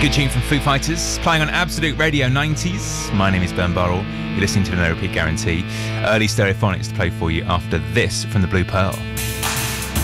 Good tune from Foo Fighters, playing on Absolute Radio 90s. My name is Ben Burrell. You're listening to the No Repeat Guarantee. Early Stereophonics to play for you after this from the Blue Pearl.